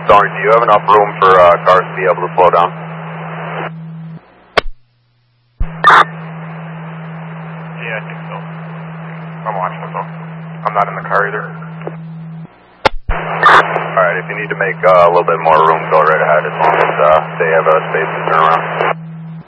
Sorry, do you have enough room for cars to be able to slow down? Yeah, I think so. I'm watching it though. I'm not in the car either. Alright, if you need to make a little bit more room, go right ahead as long as they have a space to turn around.